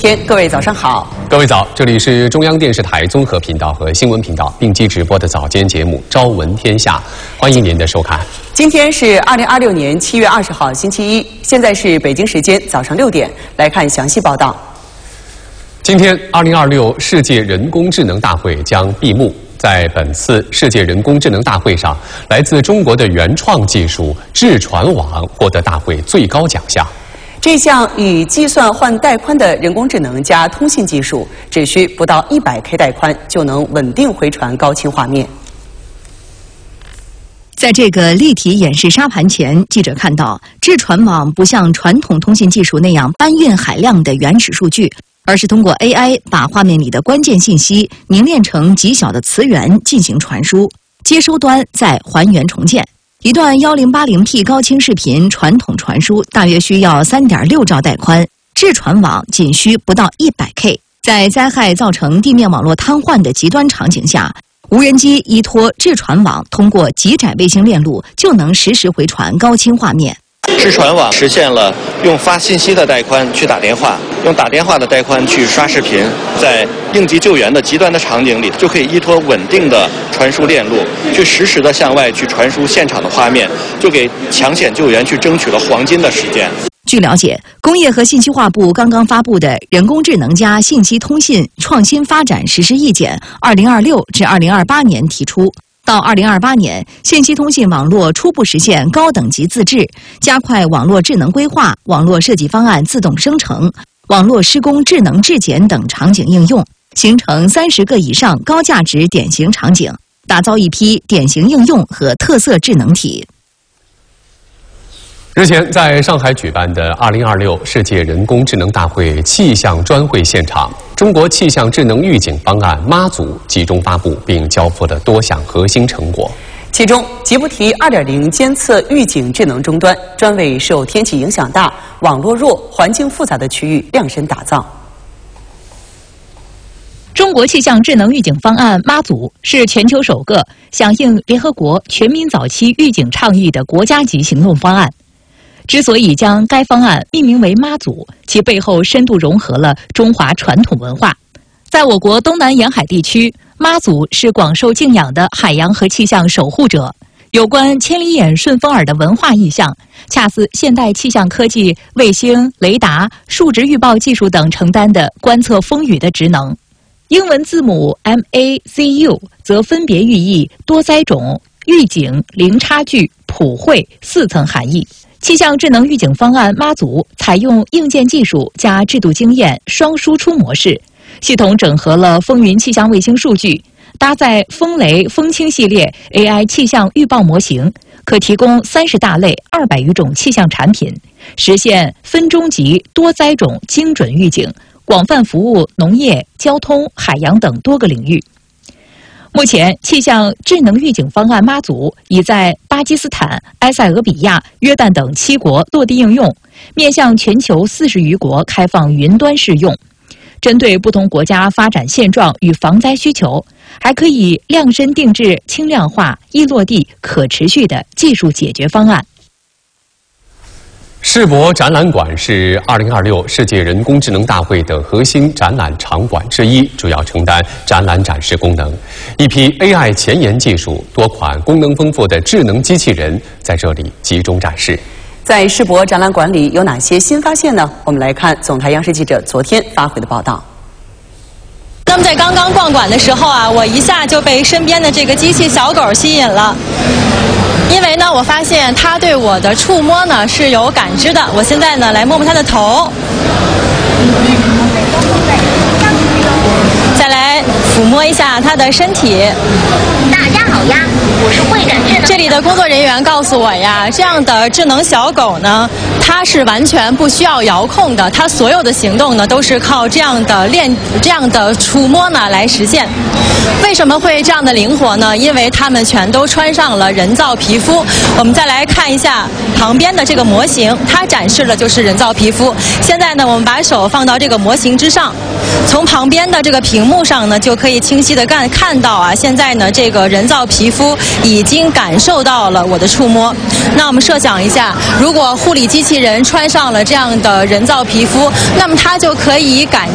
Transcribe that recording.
天，各位早上好。 各位早，这里是中央电视台综合频道和新闻频道并机直播的早间节目《朝闻天下》，欢迎您的收看。 今天是2026年7月20号，星期一，现在是北京时间早上6点，来看详细报道。 今天，2026世界人工智能大会将闭幕。在本次世界人工智能大会上，来自中国的原创技术智传网获得大会最高奖项。 这项与计算换带宽的人工智能加通信技术，只需不到100K 带宽就能稳定回传高清画面。 在这个立体演示沙盘前，记者看到智传网不像传统通信技术那样搬运海量的原始数据，而是通过 AI 把画面里的关键信息凝练成极小的词源进行传输，接收端再还原重建。一段1080P 高清视频传统传输大约需要3.6兆带宽，智传网仅需不到100K。在灾害造成地面网络瘫痪的极端场景下，无人机依托智传网通过极窄卫星链路就能实时回传高清画面。 智传网实现了用发信息的带宽去打电话，用打电话的带宽去刷视频，在应急救援的极端的场景里，就可以依托稳定的传输链路，去实时的向外去传输现场的画面，就给抢险救援去争取了黄金的时间。 据了解，工业和信息化部刚刚发布的《人工智能加信息通信创新发展实施意见 （2026 至2028年）》提出，到2028年，信息通信网络初步实现高等级自治，加快网络智能规划、网络设计方案自动生成、网络施工智能质检等场景应用，形成30个以上高价值典型场景，打造一批典型应用和特色智能体。 日前，在上海举办的2026世界人工智能大会气象专会现场，中国气象智能预警方案妈祖集中发布，并交付了多项核心成果。 其中，吉布提2.0监测预警智能终端，专为受天气影响大、网络弱、环境复杂的区域量身打造。 中国气象智能预警方案妈祖是全球首个响应联合国全民早期预警倡议的国家级行动方案。之所以将该方案命名为妈祖，其背后深度融合了中华传统文化。在我国东南沿海地区，妈祖是广受敬仰的海洋和气象守护者。有关千里眼顺风耳的文化意象，恰似现代气象科技卫星、雷达、数值预报技术等承担的观测风雨的职能。英文字母 MAZU 则分别寓意多灾种、预警、零差距、普惠4层含义。气象智能预警方案妈祖采用硬件技术加制度经验双输出模式，系统整合了风云气象卫星数据，搭载风雷、风清系列 AI 气象预报模型，可提供30大类200余种气象产品，实现分钟级多灾种精准预警，广泛服务农业、交通、海洋等多个领域。目前，气象智能预警方案妈祖已在巴基斯坦、埃塞俄比亚、约旦等7国落地应用，面向全球40余国开放云端试用。针对不同国家发展现状与防灾需求，还可以量身定制轻量化、易落地、可持续的技术解决方案。 世博展览馆是2026世界人工智能大会的核心展览场馆之一，主要承担展览展示功能。一批 AI 前沿技术、多款功能丰富的智能机器人在这里集中展示。 在世博展览馆里有哪些新发现呢？我们来看总台央视记者昨天发回的报道。 那么在刚刚逛馆的时候啊，我一下就被身边的这个机器小狗吸引了。因为呢，我发现它对我的触摸呢是有感知的。我现在呢来摸摸它的头，再来抚摸一下它的身体。 大家好呀，我是会展智能。 这里的工作人员告诉我呀，这样的智能小狗呢，它是完全不需要遥控的，它所有的行动呢都是靠这样的触摸呢来实现。为什么会这样的灵活呢？因为它们全都穿上了人造皮肤。我们再来看一下旁边的这个模型，它展示的就是人造皮肤。现在呢，我们把手放到这个模型之上，从旁边的这个屏幕上呢，就可以清晰的看到啊，现在呢这个人造皮肤已经感受到了我的触摸。那我们设想一下，如果护理机器人穿上了这样的人造皮肤，那么它就可以感